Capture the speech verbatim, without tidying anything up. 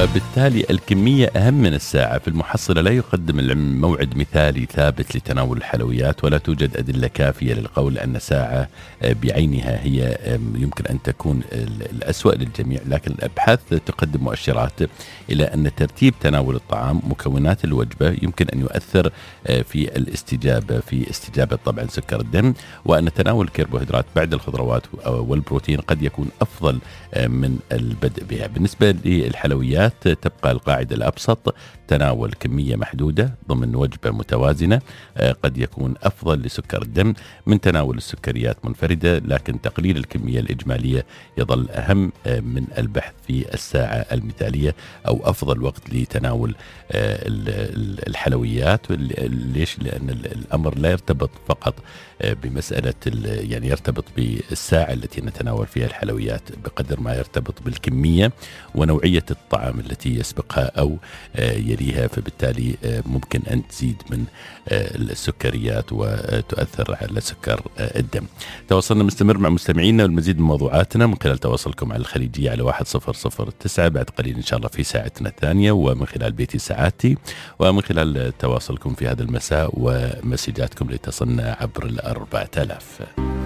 وبالتالي الكمية أهم من الساعة. في المحصلة لا يقدم العلم موعد مثالي ثابت لتناول الحلويات، ولا توجد أدلة كافية للقول أن ساعة بعينها هي يمكن أن تكون الأسوأ للجميع، لكن الأبحاث تقدم مؤشرات إلى أن ترتيب تناول الطعام مكونات الوجبة يمكن أن يؤثر في الاستجابة في استجابة طبعا سكر الدم، وأن تناول الكربوهيدرات بعد الخضروات والبروتين قد يكون أفضل من البدء بها. بالنسبة للحلويات تبقى القاعدة الأبسط: تناول كمية محدودة ضمن وجبة متوازنة قد يكون أفضل لسكر الدم من تناول السكريات منفردة، لكن تقليل الكمية الإجمالية يظل أهم من البحث في الساعة المثالية أو أفضل وقت لتناول الحلويات. ليش؟ لأن الأمر لا يرتبط فقط بمسألة يعني يرتبط بالساعة التي نتناول فيها الحلويات بقدر ما يرتبط بالكمية ونوعية الطعام التي يسبقها أو يليها، فبالتالي ممكن أن تزيد من السكريات وتؤثر على سكر الدم. تواصلنا مستمر مع مستمعينا والمزيد من موضوعاتنا من خلال تواصلكم على الخليجية على واحد صفر صفر تسعة، بعد قليل إن شاء الله في ساعتنا الثانية، ومن خلال بيتي ساعاتي، ومن خلال تواصلكم في هذا المساء ومسجاتكم لتصلنا عبر الأربعة آلاف.